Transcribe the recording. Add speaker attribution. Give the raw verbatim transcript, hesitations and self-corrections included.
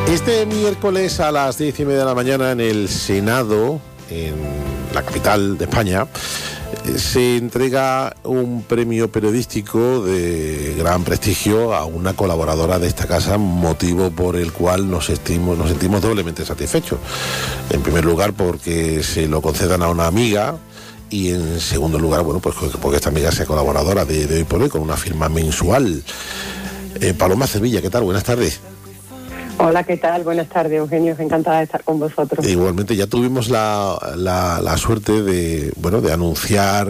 Speaker 1: Este miércoles a las diez y media de la mañana en el Senado, en la capital de España, se entrega un premio periodístico de gran prestigio a una colaboradora de esta casa, motivo por el cual nos sentimos, nos sentimos doblemente satisfechos. En primer lugar, porque se lo concedan a una amiga, y en segundo lugar, bueno, pues porque esta amiga sea colaboradora de, de Hoy por Hoy con una firma mensual. Eh, Paloma Cervilla, ¿qué tal? Buenas tardes.
Speaker 2: Hola, ¿qué tal? Buenas tardes, Eugenio. Encantada de estar con vosotros.
Speaker 1: Igualmente, ya tuvimos la, la, la suerte de, bueno, de anunciar